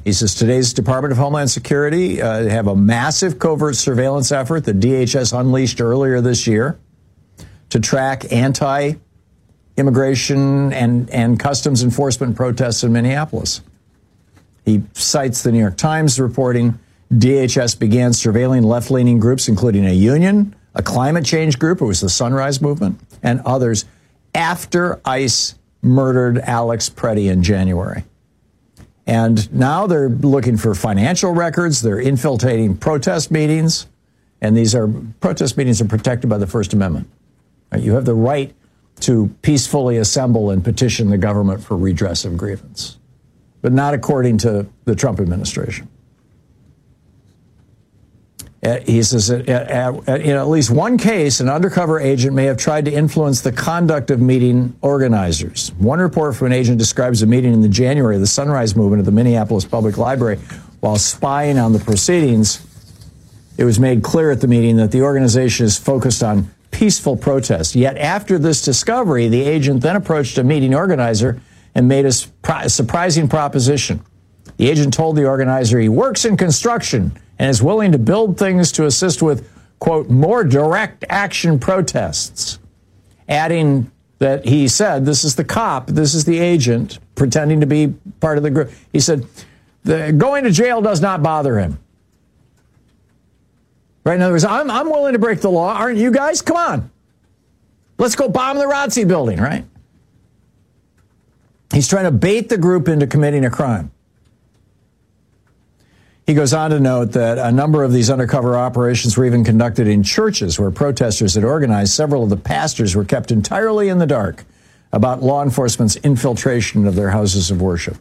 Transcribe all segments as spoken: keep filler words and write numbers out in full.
He says today's Department of Homeland Security uh, have a massive covert surveillance effort that D H S unleashed earlier this year to track anti-immigration and, and customs enforcement protests in Minneapolis. He cites the New York Times reporting D H S began surveilling left-leaning groups, including a union, a climate change group, it was the Sunrise Movement, and others, after ICE murdered Alex Preddy in January. And now they're looking for financial records. They're infiltrating protest meetings. And these are protest meetings are protected by the First Amendment. Right? You have the right to peacefully assemble and petition the government for redress of grievance, but not according to the Trump administration. Uh, he says that uh, uh, in at least one case, an undercover agent may have tried to influence the conduct of meeting organizers. One report from an agent describes a meeting in the January of the Sunrise Movement at the Minneapolis Public Library. While spying on the proceedings, it was made clear at the meeting that the organization is focused on peaceful protest. Yet after this discovery, the agent then approached a meeting organizer and made a surprising proposition. The agent told the organizer he works in construction and is willing to build things to assist with, quote, more direct action protests, adding that he said, this is the cop, this is the agent pretending to be part of the group. He said, the, going to jail does not bother him. Right? In other words, I'm, I'm willing to break the law. Aren't you guys? Come on. Let's go bomb the R O T C building, right? He's trying to bait the group into committing a crime. He goes on to note that a number of these undercover operations were even conducted in churches where protesters had organized. Several of the pastors were kept entirely in the dark about law enforcement's infiltration of their houses of worship.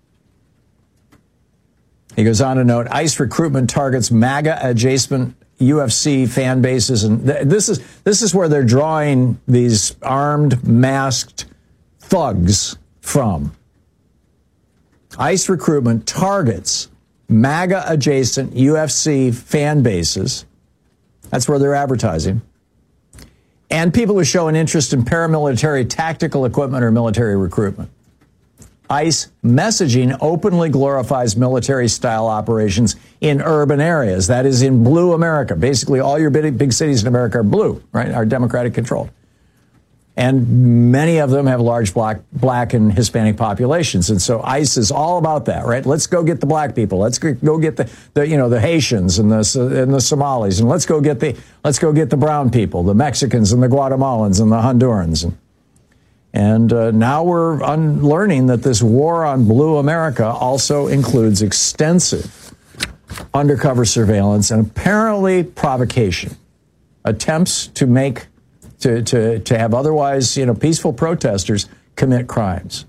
He goes on to note ICE recruitment targets MAGA-adjacent U F C fan bases. And th- this is this is where they're drawing these armed, masked thugs from. ICE recruitment targets MAGA-adjacent U F C fan bases. That's where they're advertising. And people who show an interest in paramilitary tactical equipment or military recruitment. ICE messaging openly glorifies military-style operations in urban areas. That is in blue America. Basically, all your big, big cities in America are blue, right? Are Democratic controlled. And many of them have large black, black and Hispanic populations. And so ICE is all about that, right? Let's go get the black people. Let's go get the, the you know, the Haitians and the, and the Somalis. And let's go get the, let's go get the brown people, the Mexicans and the Guatemalans and the Hondurans. And, and uh, now we're un- learning that this war on blue America also includes extensive undercover surveillance and apparently provocation, attempts to make To, to, to have otherwise, you know, peaceful protesters commit crimes.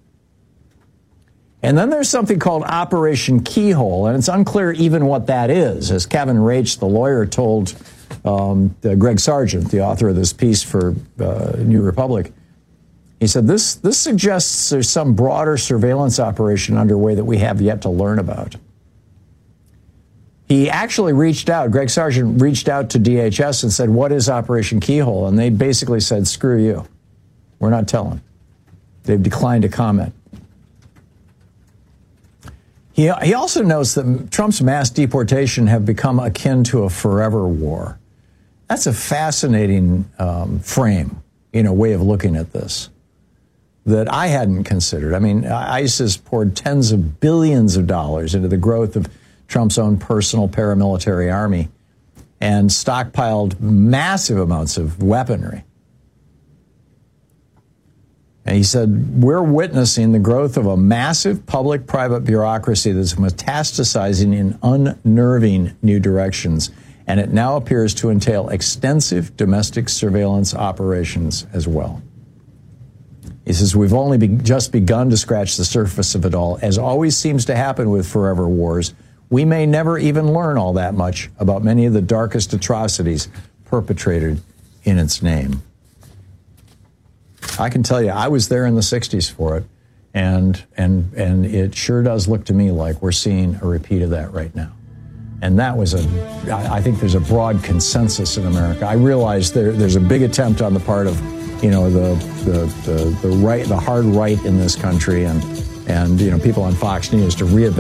And then there's something called Operation Keyhole, and it's unclear even what that is. As Kevin Raich, the lawyer, told um, uh, Greg Sargent, the author of this piece for uh, New Republic, he said, this, this suggests there's some broader surveillance operation underway that we have yet to learn about. He actually reached out, Greg Sargent reached out to D H S and said, what is Operation Keyhole? And they basically said, screw you. We're not telling. They've declined to comment. He, he also notes that Trump's mass deportation have become akin to a forever war. That's a fascinating um, frame, you know, way of looking at this that I hadn't considered. I mean, ICE has poured tens of billions of dollars into the growth of Trump's own personal paramilitary army and stockpiled massive amounts of weaponry. And he said, we're witnessing the growth of a massive public-private bureaucracy that's metastasizing in unnerving new directions, and it now appears to entail extensive domestic surveillance operations as well. He says, we've only be- just begun to scratch the surface of it all. As always seems to happen with forever wars, we may never even learn all that much about many of the darkest atrocities perpetrated in its name. I can tell you, I was there in the sixties for it, and and and it sure does look to me like we're seeing a repeat of that right now. And that was a, I think there's a broad consensus in America. I realize there, there's a big attempt on the part of, you know, the the the, the right, the hard right in this country, and and you know, people on Fox News to rehabilitate